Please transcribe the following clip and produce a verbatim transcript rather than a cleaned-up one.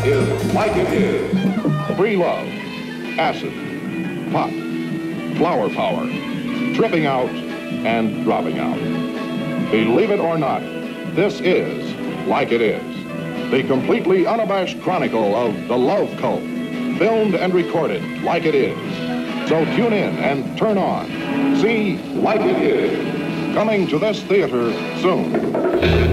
is Like It Is. Free love, acid, pot, flower power, tripping out and dropping out. Believe it or not, this is Like It Is, the completely unabashed chronicle of the love cult, filmed and recorded like it is. So tune in and turn on. See Like It Is, coming to this theater soon.